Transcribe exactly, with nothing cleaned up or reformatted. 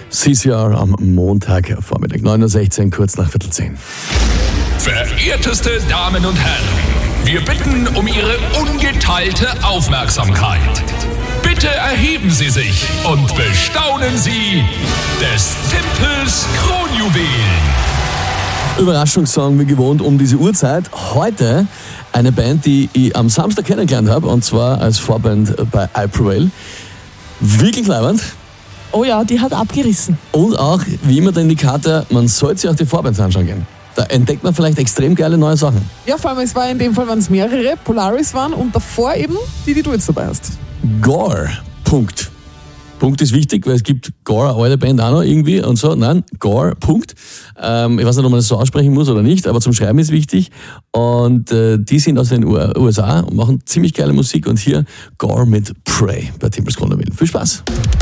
C C R am Montagvormittag, neun Uhr sechzehn, kurz nach Viertel zehn. Verehrteste Damen und Herren, wir bitten um Ihre ungeteilte Aufmerksamkeit. Bitte erheben Sie sich und bestaunen Sie des Timpels Kronjuwelen. Überraschungssong wie gewohnt um diese Uhrzeit. Heute eine Band, die ich am Samstag kennengelernt habe, und zwar als Vorband bei I Prevail. Wirklich leibend. Oh ja, die hat abgerissen. Und auch, wie immer der Indikator, man sollte sich auch die Vorbands anschauen gehen. Da entdeckt man vielleicht extrem geile neue Sachen. Ja, vor allem, es war in dem Fall, waren es mehrere, Polaris waren und davor eben die, die du jetzt dabei hast. Gore. Punkt. Punkt ist wichtig, weil es gibt Gore, eine alte Band auch noch irgendwie und so. Nein, Gore, Punkt. Ähm, ich weiß nicht, ob man das so aussprechen muss oder nicht, aber zum Schreiben ist wichtig. Und äh, die sind aus den U S A und machen ziemlich geile Musik. Und hier Gore mit Prey bei Timpels Kronjuwelen. Viel Spaß!